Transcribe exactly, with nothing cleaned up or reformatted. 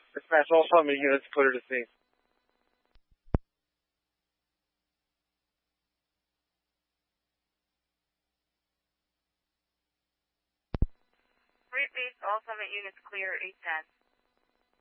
Dispatch all summit units clear to scene. Repeat, all summit units clear, eight ten.